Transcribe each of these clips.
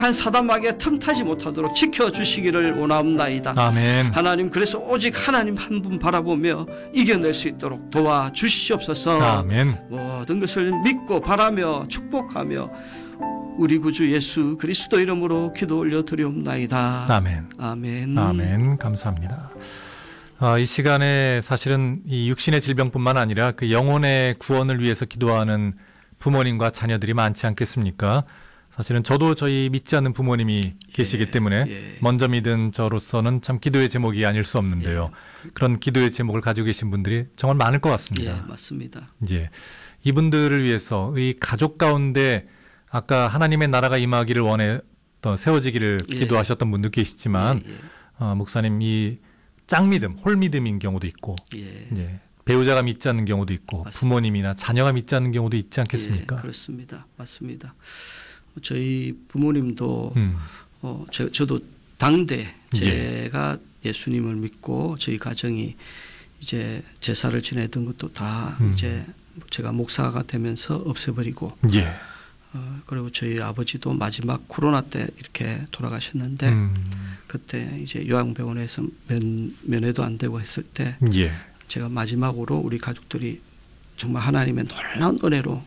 한 사단마귀가 틈타지 못하도록 지켜주시기를 원하옵나이다. 아멘. 하나님, 그래서 오직 하나님 한 분 바라보며 이겨낼 수 있도록 도와주시옵소서. 아멘. 모든 것을 믿고 바라며 축복하며 우리 구주 예수 그리스도 이름으로 기도 올려드리옵나이다. 아멘. 아멘. 아멘. 감사합니다. 이 시간에 사실은 이 육신의 질병뿐만 아니라 그 영혼의 구원을 위해서 기도하는 부모님과 자녀들이 많지 않겠습니까? 사실은 저도 저희 믿지 않는 부모님이 계시기 때문에 먼저 믿은 저로서는 참 기도의 제목이 아닐 수 없는데요. 그런 기도의 제목을 가지고 계신 분들이 정말 많을 것 같습니다. 예, 맞습니다. 예, 이분들을 위해서 이 가족 가운데 아까 하나님의 나라가 임하기를 원했던 세워지기를 기도하셨던 분도 계시지만 목사님 이 짝믿음, 홀믿음인 경우도 있고 배우자가 믿지 않는 경우도 있고 맞습니다. 부모님이나 자녀가 믿지 않는 경우도 있지 않겠습니까? 그렇습니다. 맞습니다. 저희 부모님도 저도 당대 제가 예수님을 믿고 저희 가정이 이제 제사를 지내던 것도 다 이제 제가 목사가 되면서 없애버리고 그리고 저희 아버지도 마지막 코로나 때 이렇게 돌아가셨는데 그때 이제 요양병원에서 면회도 안 되고 했을 때 제가 마지막으로 우리 가족들이 정말 하나님의 놀라운 은혜로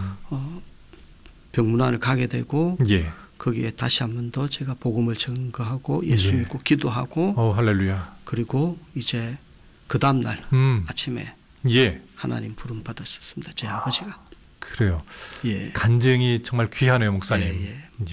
병문안을 가게 되고 거기에 다시 한 번 더 제가 복음을 증거하고 예수 믿고 기도하고 할렐루야. 그리고 이제 그 다음날 아침에 하나님 부름 받았었습니다. 제 아버지가. 그래요. 간증이 정말 귀하네요, 목사님.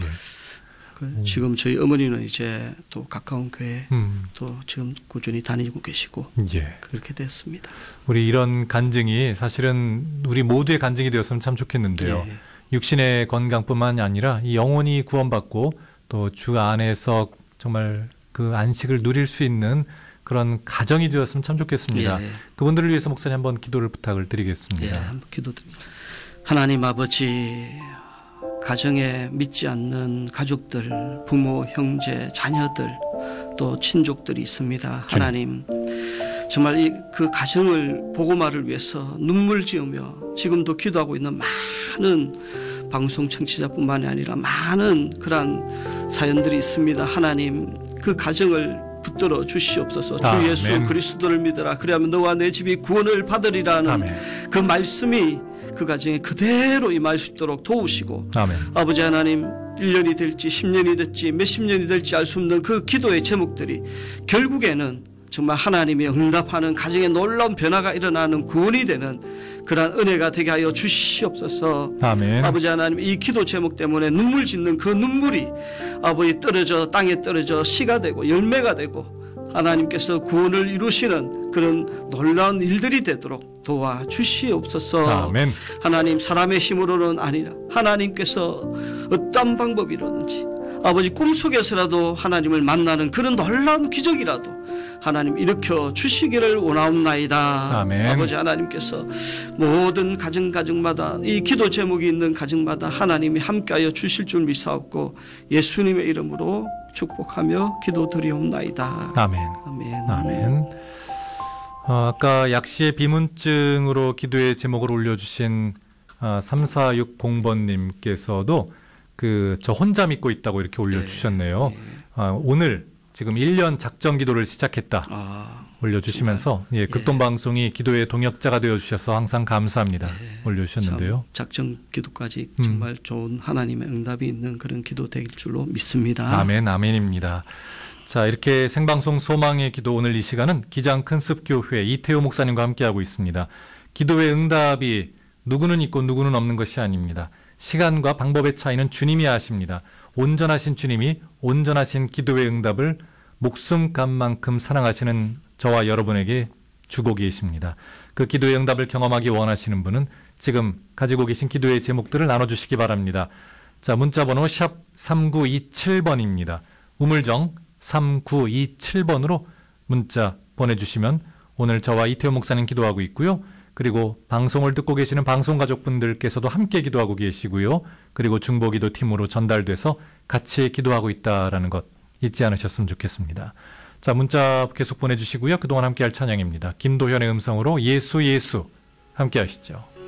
지금 저희 어머니는 이제 또 가까운 교회 또 지금 꾸준히 다니고 계시고 그렇게 됐습니다. 우리 이런 간증이 사실은 우리 모두의 간증이 되었으면 참 좋겠는데요. 육신의 건강뿐만 아니라 이 영혼이 구원받고 또 주 안에서 정말 그 안식을 누릴 수 있는 그런 가정이 되었으면 참 좋겠습니다. 그분들을 위해서 목사님 한번 기도를 부탁을 드리겠습니다. 한번 기도드립니다. 하나님 아버지, 가정에 믿지 않는 가족들, 부모, 형제, 자녀들, 또 친족들이 있습니다. 하나님, 정말 그 가정을 복음화를 위해서 눈물 지으며 지금도 기도하고 있는 많은 방송 청취자뿐만이 아니라 많은 그러한 사연들이 있습니다. 하나님, 그 가정을 붙들어 주시옵소서. 주 예수 그리스도를 믿으라. 그리하면 너와 내 집이 구원을 받으리라는 그 말씀이 그 가정에 그대로 임할 수 있도록 도우시고 아버지 하나님, 1년이 될지 10년이 될지 몇십 년이 될지 알 수 없는 그 기도의 제목들이 결국에는 정말 하나님이 응답하는 가정에 놀라운 변화가 일어나는 구원이 되는 그러한 은혜가 되게 하여 주시옵소서. 아버지 하나님, 이 기도 제목 때문에 눈물 짓는 그 눈물이 아버지 땅에 떨어져 씨가 되고 열매가 되고 하나님께서 구원을 이루시는 그런 놀라운 일들이 되도록 도와주시옵소서. 하나님, 사람의 힘으로는 아니라 하나님께서 어떤 방법이라든지 아버지 꿈속에서라도 하나님을 만나는 그런 놀라운 기적이라도 하나님 일으켜 주시기를 원하옵나이다. 아버지 하나님께서 모든 가정마다 이 기도 제목이 있는 가정마다 하나님이 함께하여 주실 줄 믿사옵고 예수님의 이름으로 축복하며 기도드리옵나이다. 아멘. 아까 약시의 비문증으로 기도의 제목을 올려주신 3460번님께서도 저 혼자 믿고 있다고 이렇게 올려주셨네요. 오늘 지금 1년 작정 기도를 시작했다 올려주시면서 극동방송이 기도의 동역자가 되어주셔서 항상 감사합니다 올려주셨는데요. 작정 기도까지 정말 좋은 하나님의 응답이 있는 그런 기도 될 줄로 믿습니다. 아멘입니다. 자, 이렇게 생방송 소망의 기도, 오늘 이 시간은 기장 큰습교회 이태호 목사님과 함께하고 있습니다. 기도의 응답이 누구는 있고 누구는 없는 것이 아닙니다. 시간과 방법의 차이는 주님이 아십니다. 온전하신 주님이 온전하신 기도의 응답을 목숨값만큼 사랑하시는 저와 여러분에게 주고 계십니다. 그 기도의 응답을 경험하기 원하시는 분은 지금 가지고 계신 기도의 제목들을 나눠주시기 바랍니다. 자, 문자번호 샵 3927번입니다. 우물정 3927번으로 문자 보내주시면 오늘 저와 이태호 목사님 기도하고 있고요. 그리고 방송을 듣고 계시는 방송가족분들께서도 함께 기도하고 계시고요. 그리고 중보기도 팀으로 전달돼서 같이 기도하고 있다는 것 잊지 않으셨으면 좋겠습니다. 자, 문자 계속 보내주시고요. 그동안 함께할 찬양입니다. 김도현의 음성으로 예수 함께 하시죠.